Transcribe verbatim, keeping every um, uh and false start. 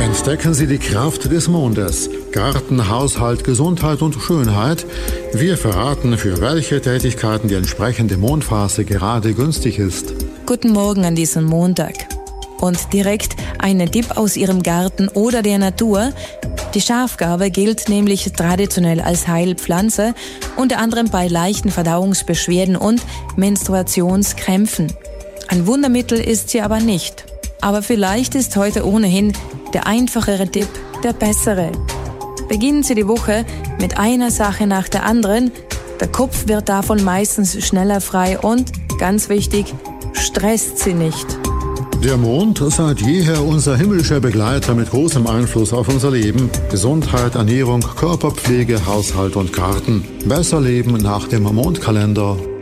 Entdecken Sie die Kraft des Mondes. Garten, Haushalt, Gesundheit und Schönheit. Wir verraten, für welche Tätigkeiten die entsprechende Mondphase gerade günstig ist. Guten Morgen an diesem Montag. Und direkt einen Tipp aus Ihrem Garten oder der Natur. Die Schafgarbe gilt nämlich traditionell als Heilpflanze, unter anderem bei leichten Verdauungsbeschwerden und Menstruationskrämpfen. Ein Wundermittel ist sie aber nicht. Aber vielleicht ist heute ohnehin der einfachere Tipp der bessere. Beginnen Sie die Woche mit einer Sache nach der anderen. Der Kopf wird davon meistens schneller frei und, ganz wichtig, stresst Sie nicht. Der Mond, seit jeher unser himmlischer Begleiter mit großem Einfluss auf unser Leben. Gesundheit, Ernährung, Körperpflege, Haushalt und Garten. Besser leben nach dem Mondkalender.